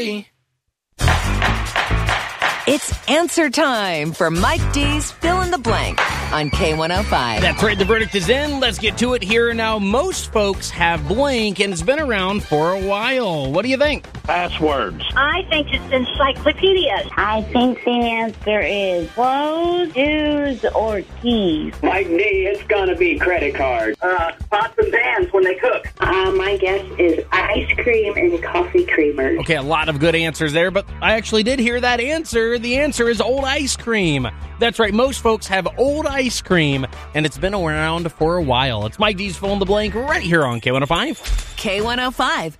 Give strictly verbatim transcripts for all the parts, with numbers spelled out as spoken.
It's answer time for Mike D's Fill in the Blank on K one oh five. That's right, the verdict is in. Let's get to it here now. Most folks have blank, and it's been around for a while. What do you think? Passwords. I think it's encyclopedias. I think the answer is clothes, shoes, or keys. Mike D, it's gonna be credit cards. Uh, pots and pans when they cook. Uh, my guess is ice cream and coffee creamers. Okay, a lot of good answers there, but I actually did hear that answer. The answer is old ice cream. That's right, most folks have old ice cream, and it's been around for a while. It's Mike D's Fill in the Blank right here on K one oh five. K one oh five.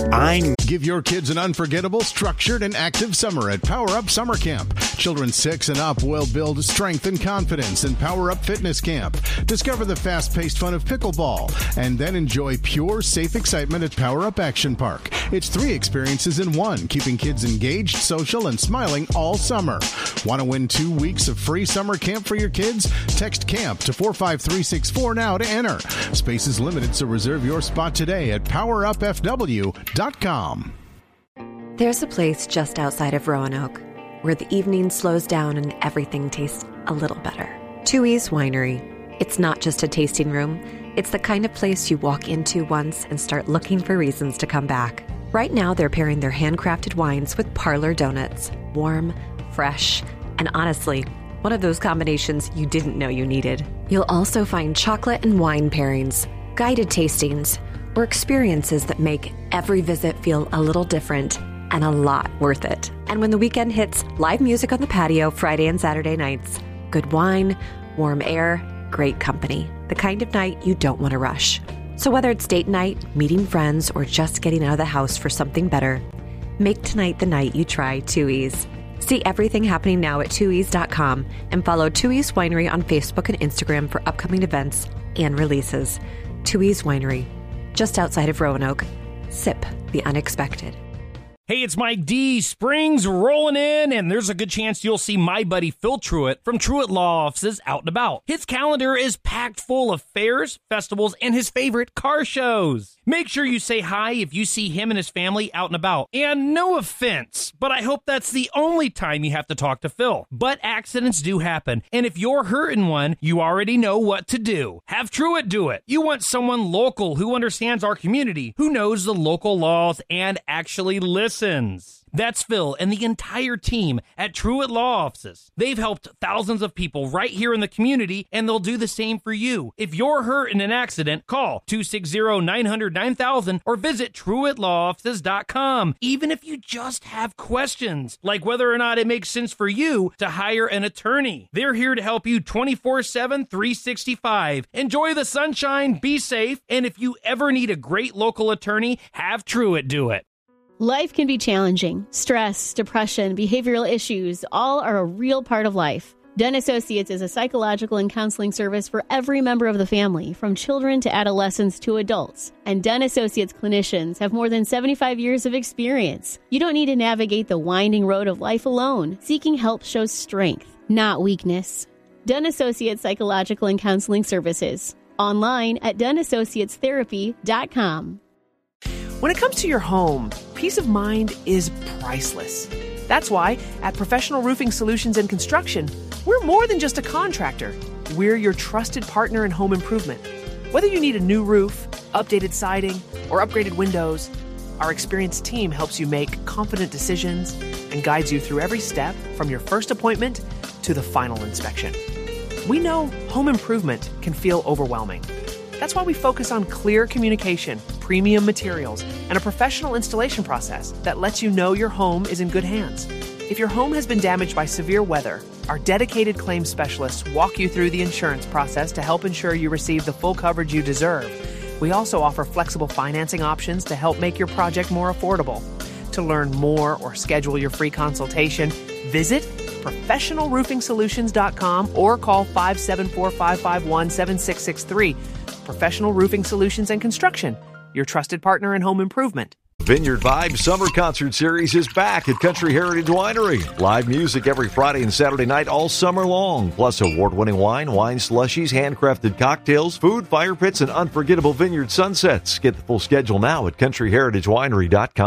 I give your kids an unforgettable, structured, and active summer at Power Up Summer Camp. Children six and up will build strength and confidence in Power Up Fitness Camp. Discover the fast-paced fun of pickleball, and then enjoy pure, safe excitement at Power Up Action Park. It's three experiences in one, keeping kids engaged, social, and smiling all summer. Want to win two weeks of free summer camp for your kids? Text CAMP to four five three six four now to enter. Space is limited, so reserve your spot today at power up f w dot com. There's a place just outside of Roanoke where the evening slows down and everything tastes a little better. Tooheys Winery. It's not just a tasting room. It's the kind of place you walk into once and start looking for reasons to come back. Right now, they're pairing their handcrafted wines with parlor donuts. Warm, fresh, and honestly, one of those combinations you didn't know you needed. You'll also find chocolate and wine pairings, guided tastings, or experiences that make every visit feel a little different and a lot worth it. And when the weekend hits, live music on the patio Friday and Saturday nights. Good wine, warm air, great company. The kind of night you don't want to rush. So whether it's date night, meeting friends, or just getting out of the house for something better, make tonight the night you try Tooheys. See everything happening now at tooheys dot com and follow Tooheys Winery on Facebook and Instagram for upcoming events and releases. Tooheys Winery, just outside of Roanoke. Sip the unexpected. Hey, it's Mike D. Spring's rolling in, and there's a good chance you'll see my buddy Phil Truitt from Truitt Law Offices out and about. His calendar is packed full of fairs, festivals, and his favorite car shows. Make sure you say hi if you see him and his family out and about. And no offense, but I hope that's the only time you have to talk to Phil. But accidents do happen, and if you're hurting one, you already know what to do. Have Truitt do it. You want someone local who understands our community, who knows the local laws, and actually listens. That's Phil and the entire team at Truitt Law Offices. They've helped thousands of people right here in the community, and they'll do the same for you. If you're hurt in an accident, call two six zero, nine hundred, nine thousand or visit truitt law offices dot com. Even if you just have questions, like whether or not it makes sense for you to hire an attorney. They're here to help you twenty-four seven, three sixty-five. Enjoy the sunshine, be safe, and if you ever need a great local attorney, have Truitt do it. Life can be challenging. Stress, depression, behavioral issues, all are a real part of life. Den Associates is a psychological and counseling service for every member of the family, from children to adolescents to adults. And Den Associates clinicians have more than seventy-five years of experience. You don't need to navigate the winding road of life alone. Seeking help shows strength, not weakness. Den Associates Psychological and Counseling Services. Online at den associates therapy dot com. When it comes to your home, peace of mind is priceless. That's why at Professional Roofing Solutions and Construction, we're more than just a contractor. We're your trusted partner in home improvement. Whether you need a new roof, updated siding, or upgraded windows, our experienced team helps you make confident decisions and guides you through every step from your first appointment to the final inspection. We know home improvement can feel overwhelming. That's why we focus on clear communication, premium materials, and a professional installation process that lets you know your home is in good hands. If your home has been damaged by severe weather, our dedicated claims specialists walk you through the insurance process to help ensure you receive the full coverage you deserve. We also offer flexible financing options to help make your project more affordable. To learn more or schedule your free consultation, visit professional roofing solutions dot com or call five seven four, five five one, seven six six three. Professional Roofing Solutions and Construction, your trusted partner in home improvement. Vineyard Vibes Summer Concert Series is back at Country Heritage Winery. Live music every Friday and Saturday night all summer long. Plus award-winning wine, wine slushies, handcrafted cocktails, food, fire pits, and unforgettable vineyard sunsets. Get the full schedule now at country heritage winery dot com.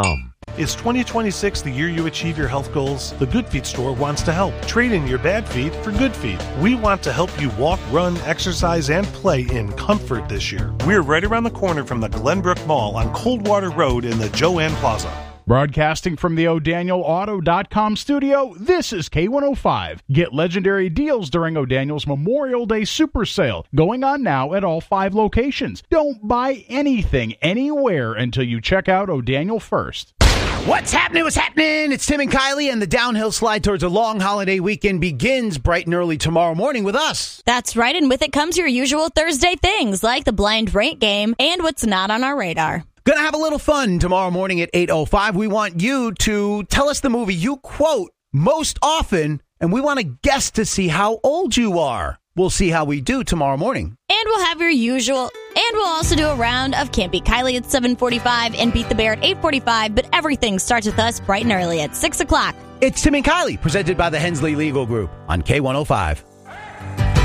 Is twenty twenty-six the year you achieve your health goals? The Good Feet store wants to help. Trade in your bad feet for good feet. We want to help you walk, run, exercise, and play in comfort this year. We're right around the corner from the Glenbrook Mall on Coldwater Road in the Joanne Plaza. Broadcasting from the O'Daniel Auto dot com studio, this is K one oh five. Get legendary deals during O'Daniel's Memorial Day Super Sale, going on now at all five locations. Don't buy anything anywhere until you check out O'Daniel first. What's happening? What's happening? It's Tim and Kylie, and the downhill slide towards a long holiday weekend begins bright and early tomorrow morning with us. That's right, and with it comes your usual Thursday things, like the blind rate game and what's not on our radar. Gonna have a little fun tomorrow morning at eight oh five. We want you to tell us the movie you quote most often, and we want to guess to see how old you are. We'll see how we do tomorrow morning. And we'll have your usual, and we'll also do a round of Can't Beat Kylie at seven forty-five and Beat the Bear at eight forty-five, but everything starts with us bright and early at six o'clock. It's Tim and Kylie, presented by the Hensley Legal Group on K one oh five.